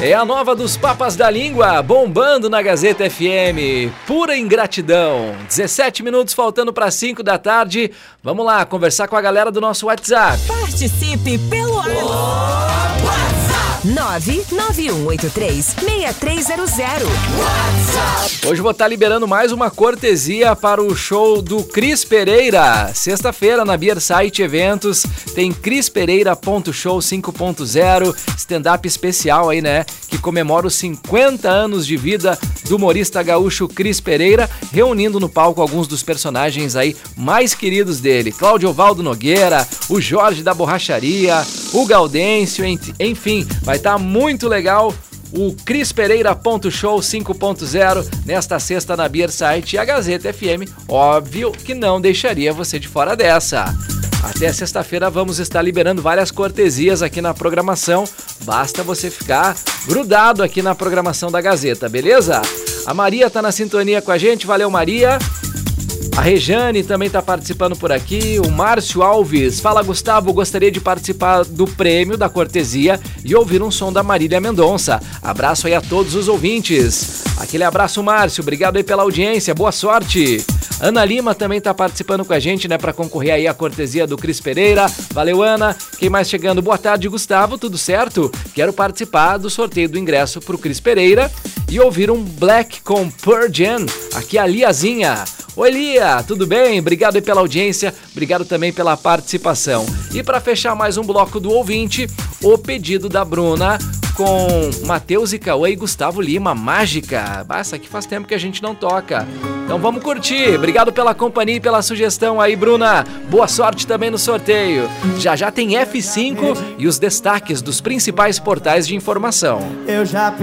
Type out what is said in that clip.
É a nova dos Papas da Língua, bombando na Gazeta FM. Pura ingratidão. 17 minutos faltando para 5 da tarde. Vamos lá, conversar com a galera do nosso WhatsApp. Participe pelo WhatsApp 991836300. Hoje vou estar liberando mais uma cortesia para o show do Cris Pereira. Sexta-feira na Beer Site Eventos tem Cris Pereira.show 5.0, stand-up especial aí, né? Que comemora os 50 anos de vida do humorista gaúcho Cris Pereira, reunindo no palco alguns dos personagens aí mais queridos dele. Cláudio Valdo Nogueira, o Jorge da Borracharia, o Gaudêncio, enfim, vai estar muito legal o Cris Pereira.show 5.0 nesta sexta na Beer Site e a Gazeta FM, óbvio que não deixaria você de fora dessa. Até sexta-feira vamos estar liberando várias cortesias aqui na programação, basta você ficar grudado aqui na programação da Gazeta, beleza? A Maria tá na sintonia com a gente, valeu Maria. A Rejane também está participando por aqui, o Márcio Alves. Fala, Gustavo, gostaria de participar do prêmio da cortesia e ouvir um som da Marília Mendonça. Abraço aí a todos os ouvintes. Aquele abraço, Márcio, obrigado aí pela audiência, boa sorte. Ana Lima também está participando com a gente, né, para concorrer aí à cortesia do Cris Pereira. Valeu, Ana. Quem mais chegando? Boa tarde, Gustavo, tudo certo? Quero participar do sorteio do ingresso pro Cris Pereira e ouvir um Black com Pearl Jam. Aqui é a Liazinha. Oi, Lia, tudo bem? Obrigado aí pela audiência, obrigado também pela participação. E para fechar mais um bloco do ouvinte, o pedido da Bruna com Matheus e Cauã e Gustavo Lima, Mágica. Essa aqui faz tempo que a gente não toca. Então vamos curtir. Obrigado pela companhia e pela sugestão aí, Bruna. Boa sorte também no sorteio. Já tem F5 e os destaques dos principais portais de informação. Eu já